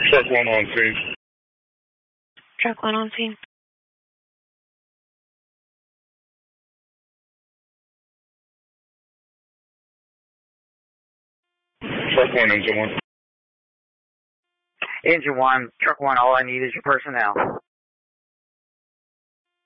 Truck 1 on scene. Truck 1 on scene. Truck 1, engine 1. Engine 1, Truck 1, all I need is your personnel.